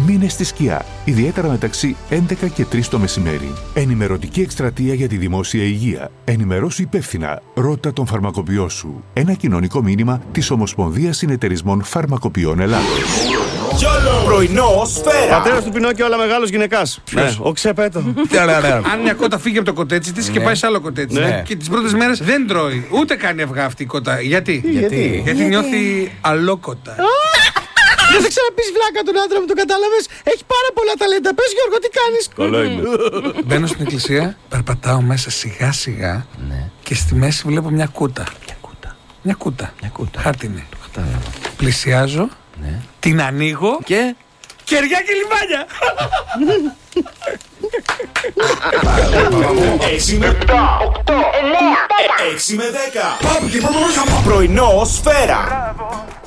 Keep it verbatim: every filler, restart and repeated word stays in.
Μείνε στη σκιά, ιδιαίτερα μεταξύ έντεκα και τρεις το μεσημέρι. Ενημερωτική εκστρατεία για τη δημόσια υγεία. Ενημερώσου υπεύθυνα. Ρώτα τον φαρμακοποιό σου. Ένα κοινωνικό μήνυμα της Ομοσπονδίας Συνεταιρισμών Φαρμακοποιών Ελλάδος. Πρωινό Σφαίρα. Πατέρας του Πινόκιο, αλλά μεγάλος γυναικάς. Ποιος? Ο Ξεπέτο. Αν μια κότα φύγει από το κοτέτσι της και πάει σε άλλο κοτέτσι. Ναι. Και τις πρώτες μέρες δεν τρώει. Ούτε κάνει αυγά αυτή η κότα. Γιατί? Γιατί? Γιατί νιώθει αλόκοτα. Δεν θα ξαναπείς βλάκα τον άντρα μου, το κατάλαβες. Έχει πάρα πολλά ταλέντα. Πες Γιώργο, τι κάνεις? Καλά είμαι. Μπαίνω στην εκκλησία, περπατάω μέσα σιγά σιγά και στη μέση βλέπω μια κούτα. Μια κούτα. Μια κούτα. Μια κούτα. Χάρτινη. Κατάλαβα. Πλησιάζω, Ναι. την ανοίγω. Και. Κεριά και λιμάνια! έξι με επτά, οκτώ, εννέα, έξι με δέκα. Πρωινό Σφαίρα.